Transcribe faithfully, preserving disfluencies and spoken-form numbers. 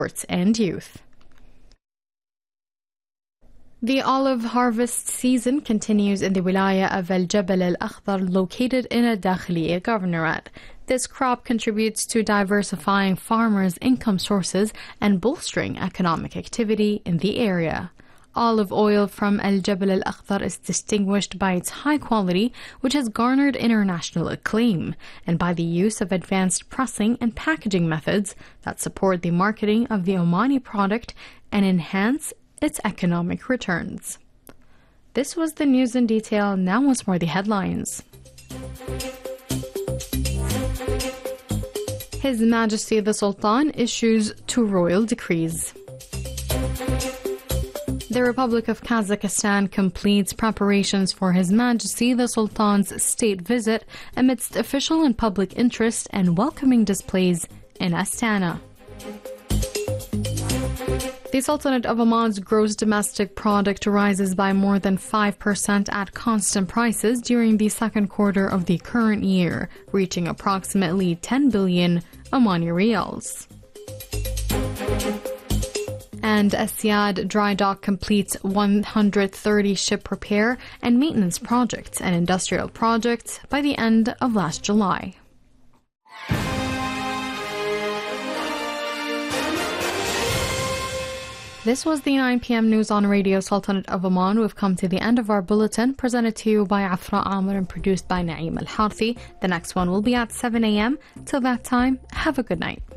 sports and youth. The olive harvest season continues in the wilaya of Al Jabal Al Akhdar, located in Al Dakhiliya Governorate. This crop contributes to diversifying farmers' income sources and bolstering economic activity in the area. Olive oil from Al Jabal Al Akhdar is distinguished by its high quality, which has garnered international acclaim, and by the use of advanced pressing and packaging methods that support the marketing of the Omani product and enhance its economic returns. This was the news in detail. Now once more the headlines. His Majesty the Sultan issues two royal decrees. The Republic of Kazakhstan completes preparations for His Majesty the Sultan's state visit amidst official and public interest and welcoming displays in Astana. The Sultanate of Oman's gross domestic product rises by more than five percent at constant prices during the second quarter of the current year, reaching approximately ten billion Omani riyals. And Asyad Dry Dock completes one hundred thirty ship repair and maintenance projects and industrial projects by the end of last July. This was the nine p m news on Radio Sultanate of Oman. We've come to the end of our bulletin, presented to you by Afra Amr and produced by Naeem Al Harthi. The next one will be at seven a m Till that time, have a good night.